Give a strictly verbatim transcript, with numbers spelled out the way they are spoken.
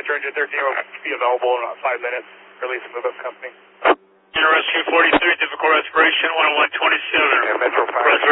Metro Engine thirteen will be available in about five minutes. Release and move up company. Rescue forty-three, difficult respiration, one oh one twenty-seven. Yeah, Metro five.